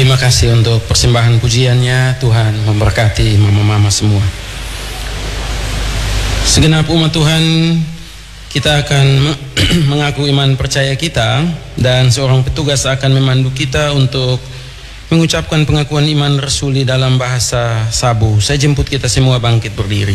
Terima kasih untuk persembahan pujiannya. Tuhan memberkati mama-mama semua. Segenap umat Tuhan, kita akan mengaku iman percaya kita, dan seorang petugas akan memandu kita untuk mengucapkan pengakuan iman rasuli dalam bahasa Sabu. Saya jemput kita semua bangkit berdiri.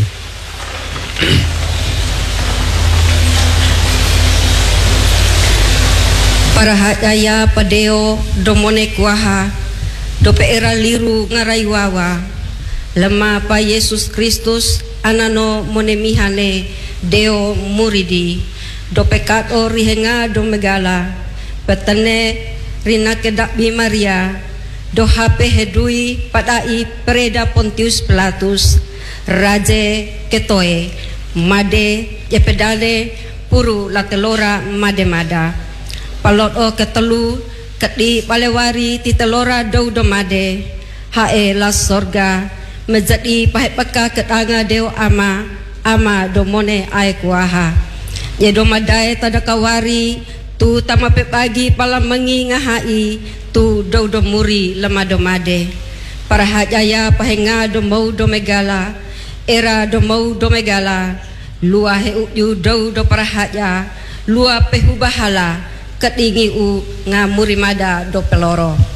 Para hajaya padeo domone kuaha dope era liru ngarai wawa lema pa Yesus Kristus anano monemihane deo muridi dope kato rihenga domegala petane rina kedak bi Maria do hape hedui padai preda Pontius Pilatus raje ketoe made epedale puru latelora mademada palot o ketelu kedi balewari titelora dau domade hae las sorga menjadi pahet peka ketanga deo ama domone ai kuaha ye domadai tadakawari tu tamape pagi palam mengi ngahai tu dau domuri lema domade para hajaya pahenga domau domegala era domau domegala lua heu dau do para haja lua pehu bahala ketingi u ngamuri mada do peloro.